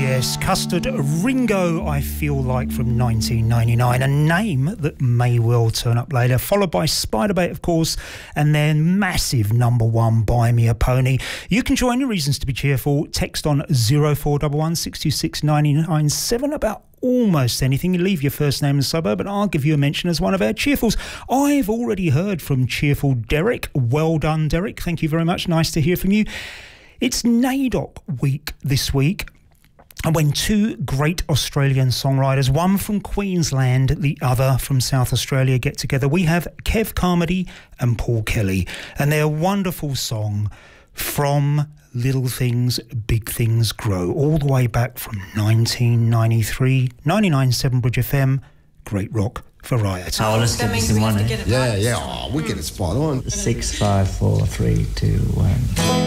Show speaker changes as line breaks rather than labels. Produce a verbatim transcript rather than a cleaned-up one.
Yes, Custard Ringo, I Feel Like, from nineteen ninety-nine, a name that may well turn up later, followed by Spiderbait, of course, and then massive number one, Buy Me a Pony. You can join the Reasons to be Cheerful. Text on zero four one one, six two six, nine nine seven about almost anything. You leave your first name and suburb and I'll give you a mention as one of our cheerfuls. I've already heard from cheerful Derek. Well done, Derek. Thank you very much. Nice to hear from you. It's NAIDOC week this week. And when two great Australian songwriters, one from Queensland, the other from South Australia, get together, we have Kev Carmody and Paul Kelly and their wonderful song, From Little Things, Big Things Grow, all the way back from nineteen ninety-three, ninety-nine point seven Bridge F M, Great Rock Variety.
Oh, let's get this in one, eh?
Yeah, yeah, oh, we get it spot on.
Six, five, four, three, two, one.